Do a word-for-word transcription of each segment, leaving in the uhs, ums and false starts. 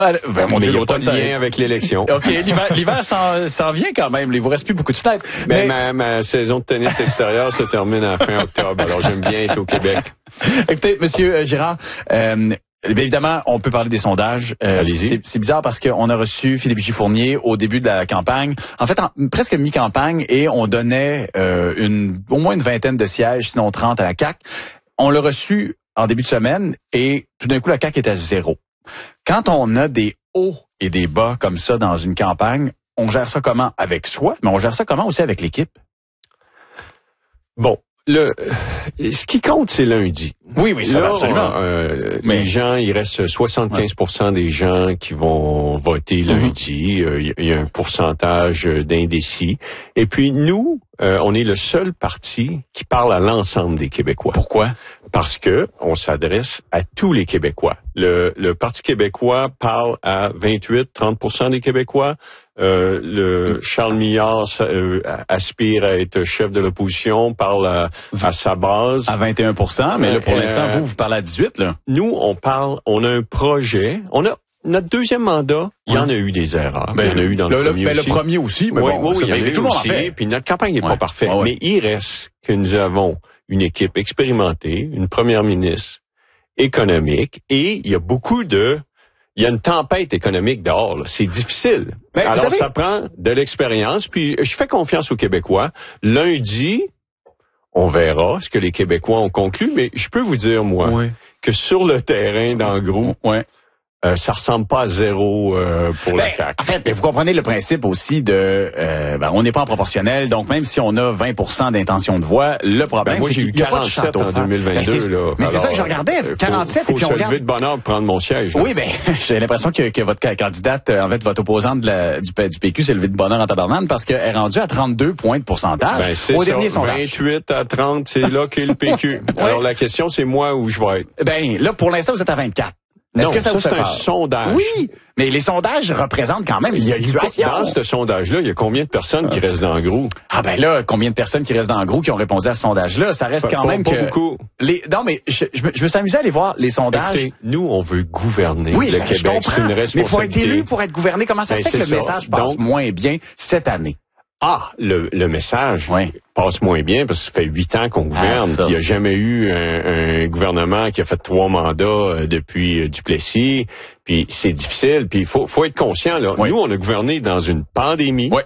Ah, ben, mon mais Dieu, il n'y a pas l'automne, de ça... lien avec l'élection. OK, l'hiver, l'hiver s'en, s'en vient quand même. Il vous reste plus beaucoup de fenêtres. Ben, mais... ma, ma saison de tennis extérieur se termine à fin octobre. Alors, j'aime bien être au Québec. Écoutez, Monsieur Girard, euh, bien évidemment, on peut parler des sondages. Euh, c'est, c'est bizarre parce qu'on a reçu Philippe J. Fournier au début de la campagne, en fait, en, presque mi-campagne, et on donnait euh, une, au moins une vingtaine de sièges, sinon trente à la C A Q. On l'a reçu en début de semaine et tout d'un coup, la C A Q est à zéro. Quand on a des hauts et des bas comme ça dans une campagne, on gère ça comment? Avec soi, mais on gère ça comment aussi avec l'équipe? Bon, le ce qui compte, c'est lundi. Oui, oui, ça là, va absolument. Euh, mais... Les gens, il reste soixante-quinze pour cent ouais. des gens qui vont voter lundi. Mm-hmm. Il y a un pourcentage d'indécis. Et puis, nous, euh, on est le seul parti qui parle à l'ensemble des Québécois. Pourquoi? Parce que on s'adresse à tous les Québécois. Le, le Parti québécois parle à vingt-huit à trente pour cent des Québécois. Euh, le Charles Millard euh, aspire à être chef de l'opposition, parle à, à sa base. À vingt et un pour cent, mais là, pour euh, l'instant, vous, vous parlez à dix-huit, là. Nous, on parle, on a un projet, on a, notre deuxième mandat, il y en a eu des erreurs. Ben, il y en a eu dans le, le premier ben, aussi. Le premier aussi, mais oui, bon, oui, ça, il y en a eu tout le monde aussi, en fait. Puis notre campagne n'est ouais. pas parfaite. Ouais, ouais. Mais il reste que nous avons une équipe expérimentée, une première ministre économique, et il y a beaucoup de... Il y a une tempête économique dehors, là. C'est difficile. Mais Alors, savez... ça prend de l'expérience, puis je fais confiance aux Québécois. Lundi, on verra ce que les Québécois ont conclu, mais je peux vous dire, moi, oui. que sur le terrain, dans le groupe, ouais. Euh, ça ressemble pas à zéro euh, pour ben, la C A Q. En fait, vous comprenez le principe aussi de... Euh, ben, on n'est pas en proportionnel, donc même si on a vingt pour cent d'intention de voix, le problème, ben, moi, c'est j'ai qu'il n'y a pas de château en deux mille vingt-deux. Ben, là. mais c'est Alors, ça que je regardais, quarante-sept, faut, faut et puis on se regarde... lever de bonheur pour prendre mon siège. Là. Oui, ben j'ai l'impression que, que votre candidate, en fait, votre opposante de la, du, du P Q s'est levée de bonheur en tabarnane parce qu'elle est rendue à trente-deux points de pourcentage ben, c'est au ça, dernier sondage. vingt-huit à trente, c'est là qu'est le P Q. ouais. Alors, la question, c'est moi où je vais être. Ben là, pour l'instant, vous êtes à vingt-quatre. Est-ce non, que ça, ça vous fait c'est peur? un sondage. Oui, mais les sondages représentent quand même une il y a, situation. Dans ce sondage-là, il y a combien de personnes qui restent dans le groupe? Ah ben là, combien de personnes qui restent dans le groupe qui ont répondu à ce sondage-là? Ça reste pas, quand pas, même pas que... beaucoup. Les... Non, mais je, je, me, je me suis amusé à aller voir les sondages. Écoutez, nous, on veut gouverner oui, le je, Québec. Je comprends, c'est une responsabilité. Mais il faut être élu pour être gouverné. Comment ça ben, se fait que le ça. message passe Donc, moins bien cette année? Ah, le, le message oui. passe moins bien parce que ça fait huit ans qu'on gouverne. Ah, il n'y a jamais eu un, un gouvernement qui a fait trois mandats euh, depuis euh, Duplessis. Puis c'est difficile. Puis il faut, faut être conscient. Là. Oui. Nous, on a gouverné dans une pandémie. Oui.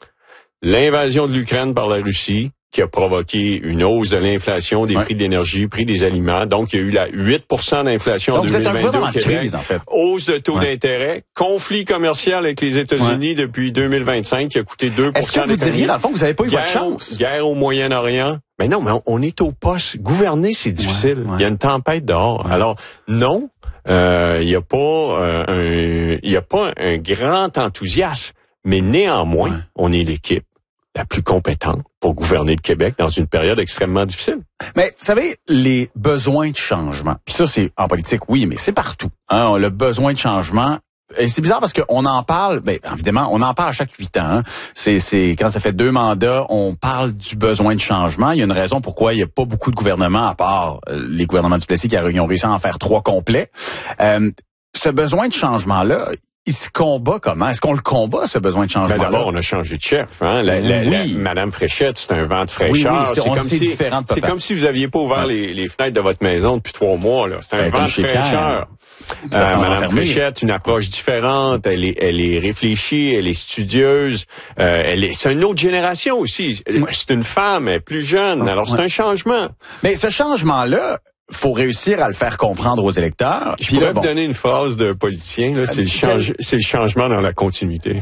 L'invasion de l'Ukraine par la Russie qui a provoqué une hausse de l'inflation, des oui. prix de l'énergie, prix des aliments. Donc, il y a eu la huit pour cent d'inflation Donc, en deux mille vingt-deux vous êtes un au Québec. Crise, en fait. Hausse de taux ouais. d'intérêt, conflit commercial avec les États-Unis ouais. depuis deux mille vingt-cinq qui a coûté deux pour cent. Est-ce que vous diriez, dans le fond, que vous n'avez pas eu guerre, votre chance? Guerre au Moyen-Orient. Mais non, mais on, on est au poste. Gouverner, c'est difficile. Ouais, ouais. Il y a une tempête dehors. Ouais. Alors, non, euh, il n'y a pas euh, un, il y a pas un grand enthousiasme. Mais néanmoins, ouais. on est l'équipe la plus compétente pour gouverner le Québec dans une période extrêmement difficile. Mais, vous savez, les besoins de changement, puis ça, c'est en politique, oui, mais c'est partout. Hein, le besoin de changement, et c'est bizarre parce qu'on en parle, ben, évidemment, on en parle à chaque huit ans. Hein. C'est, c'est, quand ça fait deux mandats, on parle du besoin de changement. Il y a une raison pourquoi il n'y a pas beaucoup de gouvernements, à part les gouvernements du Plessis qui ont réussi à en faire trois complets. Euh, ce besoin de changement-là, il se combat comment? Est-ce qu'on le combat, ce besoin de changement? Ben d'abord, on a changé de chef. Hein? La, la, oui. la, Madame Fréchette, c'est un vent de fraîcheur. Oui, oui, c'est, c'est, on comme c'est si, différent de c'est comme si vous aviez pas ouvert ouais. les, les fenêtres de votre maison depuis trois mois. Là. C'est un ben, vent de fraîcheur. Euh, Madame Fréchette, une approche différente. Elle est, elle est réfléchie, elle est studieuse. Euh, elle est, c'est une autre génération aussi. Ouais. C'est une femme, elle est plus jeune. Ouais. Alors, c'est ouais. un changement. Mais ce changement-là, faut réussir à le faire comprendre aux électeurs. Je pourrais là, vous bon. donner une phrase de politicien, là, c'est, le change, c'est le changement dans la continuité.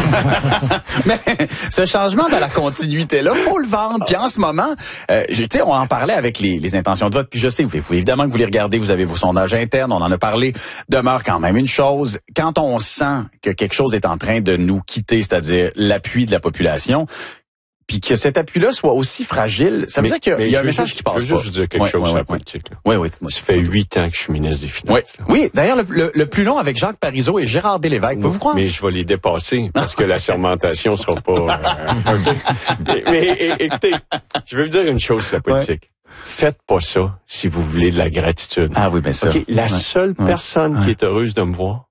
Mais ce changement dans la continuité-là, faut le vendre. Puis en ce moment, euh, tu sais, on en parlait avec les, les intentions de vote, puis je sais, vous, vous, évidemment que vous les regardez, vous avez vos sondages internes, on en a parlé, demeure quand même une chose. Quand on sent que quelque chose est en train de nous quitter, c'est-à-dire l'appui de la population, puis que cet appui-là soit aussi fragile, ça veut mais, dire qu'il y a un message juste, qui passe pas. Je veux juste vous dire quelque ouais, chose ouais, sur ouais, la politique. Oui, oui. Ça fait huit ans que je suis ministre des Finances. Oui, oui d'ailleurs, le, le, le plus long avec Jacques Parizeau et Gérard Delévesque, pouvez-vous croire? Mais je vais les dépasser, parce que la sermentation sera pas... Euh, mais, mais écoutez, je vais vous dire une chose sur la politique. Ouais. Faites pas ça si vous voulez de la gratitude. Ah oui, bien sûr. Okay, la ouais. seule ouais. personne ouais. qui est heureuse de me voir,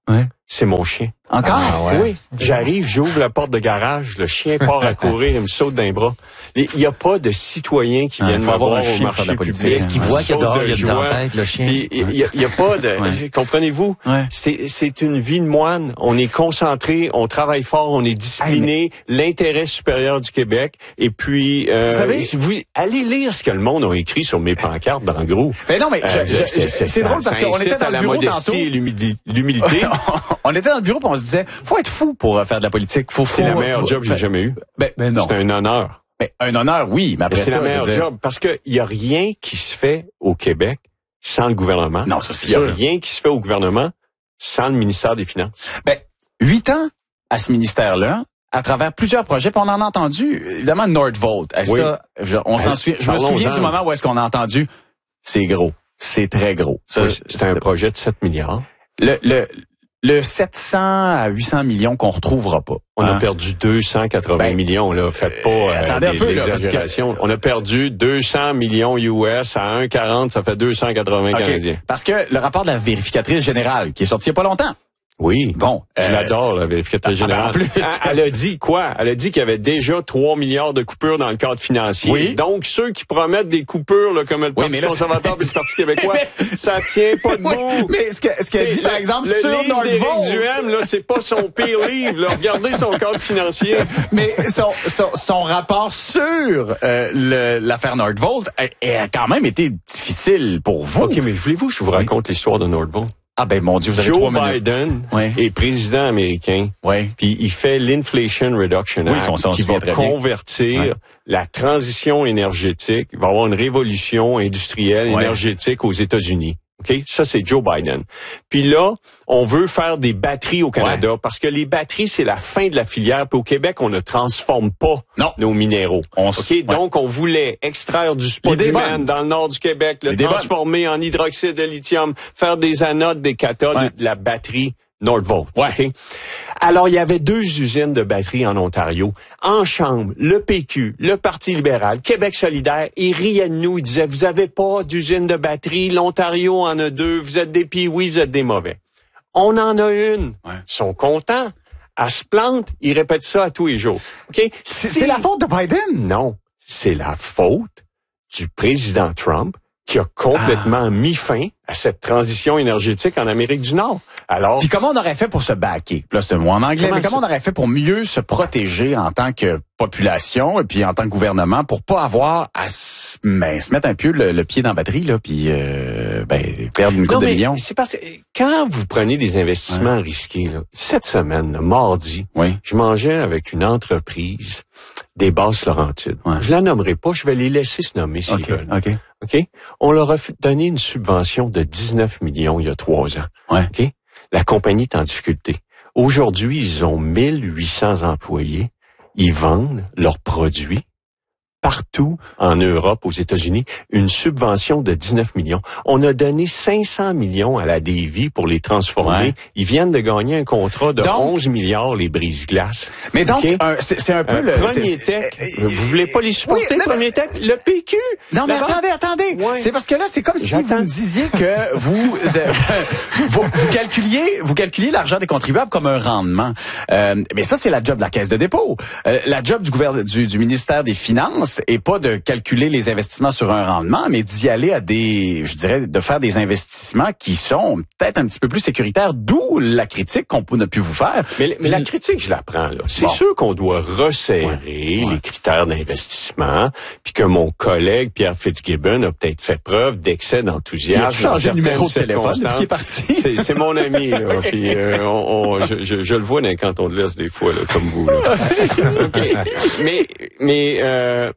Ouais. C'est mon chien. Encore? Ah, ouais. Oui. J'arrive, j'ouvre la porte de garage, le chien part à courir, il me saute d'un bras. Il n'y a pas de citoyens qui viennent me voir au marché public. Est-ce qu'il voit qu'il y a dehors, il y a une tempête, le chien? Il n'y a, a pas de... Ouais. Comprenez-vous? Ouais. C'est, c'est une vie de moine. On est concentré, on travaille fort, on est discipliné. Hey, mais... L'intérêt supérieur du Québec. Et puis, euh, vous savez, si vous allez lire ce que le monde a écrit sur mes pancartes, dans le gros. Mais non, mais je, euh, je, c'est, c'est, c'est drôle parce qu'on était dans le bureau tantôt. À la modestie et l'humilité. On était dans le bureau et on se disait, faut être fou pour faire de la politique. Faut, c'est faut, le meilleur faut, job que j'ai jamais eu. Ben, ben non. C'est un honneur. Ben, un honneur, oui, mais après mais c'est ça, le meilleur je veux dire... job parce que il y a rien qui se fait au Québec sans le gouvernement. Non, ça c'est sûr. Il y a rien qui se fait au gouvernement sans le ministère des Finances. Ben, huit ans à ce ministère-là, à travers plusieurs projets, puis on en a entendu, évidemment, Nordvolt. Et oui. Ça, je, on s'en souvient. Je me souviens du moment où est-ce qu'on a entendu, c'est gros, c'est très gros. Ça, oui, c'était un projet de sept milliards. Le, le, le sept cents à huit cents millions qu'on retrouvera pas. On hein? a perdu deux cent quatre-vingts ben, millions, là. Faites pas euh, attendez un peu, l'exagération. Que... On a perdu deux cents millions U S à un virgule quarante, ça fait deux cent quatre-vingts okay. Canadiens. Parce que le rapport de la vérificatrice générale, qui est sorti il y a pas longtemps. Oui. Bon. Je euh, l'adore, la vérificatrice générale. En plus. Elle, elle a dit quoi? Elle a dit qu'il y avait déjà trois milliards de coupures dans le cadre financier. Oui. Donc, ceux qui promettent des coupures, là, comme le Parti oui, là, conservateur et le Parti québécois, mais, ça tient pas debout. Oui, mais ce qu'elle ce qu dit, par exemple, le sur livre d'Éric Duhaime, là, c'est pas son pire livre, là. Regardez son cadre financier. Mais son, son, son rapport sur euh, le, l'affaire Nordvolt a, a quand même été difficile pour vous. OK, mais voulez-vous que je vous raconte oui. l'histoire de Nordvolt? Ah ben mon Dieu, vous avez Joe trois minutes. Biden ouais. est président américain. Ouais. Puis il fait l'Inflation Reduction Act oui, son, son qui va convertir ouais. la transition énergétique. Il va y avoir une révolution industrielle ouais. énergétique aux États-Unis. Okay? Ça, c'est Joe Biden. Puis là, on veut faire des batteries au Canada ouais. parce que les batteries, c'est la fin de la filière. Puis au Québec, on ne transforme pas non. nos minéraux. On s... okay? ouais. Donc, on voulait extraire du spodumène dans le nord du Québec, le transformer en hydroxyde de lithium, faire des anodes, des cathodes, ouais. de la batterie Nordvolt. Ouais. Okay? Alors, il y avait deux usines de batteries en Ontario. En chambre, le P Q, le Parti libéral, Québec solidaire, ils riaient de nous. Ils disaient, vous avez pas d'usine de batterie, l'Ontario en a deux, vous êtes des pis-oui, vous êtes des mauvais. On en a une. Ouais. Ils sont contents. Elle se plante, ils répètent ça à tous les jours. Okay? C'est, c'est la faute de Biden? Non. C'est la faute du président Trump qui a complètement ah. mis fin à cette transition énergétique en Amérique du Nord. Alors, puis comment on aurait fait pour se backer? Là, c'est le mot en anglais, comment mais comment ça? On aurait fait pour mieux se protéger en tant que population et puis en tant que gouvernement pour pas avoir à se, ben, se mettre un peu le, le pied dans la batterie là, puis euh, ben, perdre une couple de millions? C'est parce que quand vous prenez des investissements ouais. risqués, là, cette semaine, là, mardi, oui. je mangeais avec une entreprise des Basses-Laurentides. Ouais. Je la nommerai pas, je vais les laisser se nommer s'ils okay. veulent. OK. OK? On leur a donné une subvention de dix-neuf millions il y a trois ans. Ouais. OK? La compagnie est en difficulté. Aujourd'hui, ils ont mille huit cents employés. Ils vendent leurs produits partout en Europe, aux États-Unis, une subvention de dix-neuf millions. On a donné cinq cents millions à la Davy pour les transformer. Ouais. Ils viennent de gagner un contrat de donc, onze milliards, les brise-glaces. Mais donc, okay? un, c'est, c'est un peu un le... Premier c'est, Tech, c'est, vous voulez pas les supporter, oui, Premier Tech? Le P Q? Non, mais attendez, attendez. Ouais. C'est parce que là, c'est comme J'attends. si vous me disiez que vous, euh, vous, vous calculiez vous calculiez l'argent des contribuables comme un rendement. Euh, mais ça, c'est la job de la Caisse de dépôt. Euh, la job du, gouvernement, du, du ministère des Finances et pas de calculer les investissements sur un rendement, mais d'y aller à des, je dirais, de faire des investissements qui sont peut-être un petit peu plus sécuritaires, d'où la critique qu'on a pu vous faire. Mais, mais la critique, je la prends, là. C'est bon. sûr qu'on doit resserrer ouais. Ouais. les critères d'investissement, puis que mon collègue Pierre Fitzgibbon a peut-être fait preuve d'excès d'enthousiasme. Il a changé de numéro de téléphone depuis qu'il est parti. C'est, c'est mon ami, là. Puis, euh, on, on, je, je, je le vois dans les cantons de l'Est des fois, là, comme vous, là. Okay. Mais, mais, euh,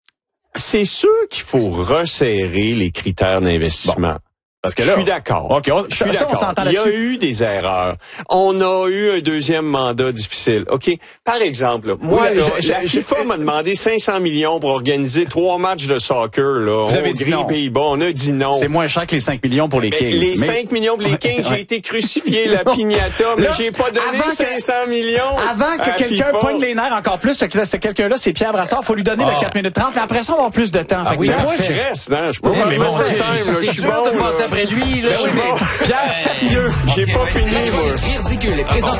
c'est sûr qu'il faut resserrer les critères d'investissement. Bon. Parce que là, je suis d'accord. OK, on, je suis ça, d'accord. On s'entend Il y a là-dessus. eu des erreurs. On a eu un deuxième mandat difficile. OK? Par exemple, là, moi, oui, là, je, la je, FIFA je, m'a demandé cinq cents millions pour organiser trois matchs de soccer, là. Vous avez dit non. Pays-Bas. On a dit non. C'est moins cher que les cinq millions pour les mais, Kings. Les mais... cinq millions pour les Kings, j'ai été crucifié, la piñata, mais là, j'ai pas donné cinq cents millions. Avant que quelqu'un FIFA. pogne les nerfs encore plus, ce quelqu'un-là, c'est Pierre Brassard, faut lui donner ah. le quatre minutes trente, mais après ça, on va avoir plus de temps. Ah, oui, moi, je reste, non? Je peux pas faire mon time, là. Je suis bon, après lui, là. Ben oui, mais Pierre, faites mieux. J'ai pas fini, moi. Ridicule est présenté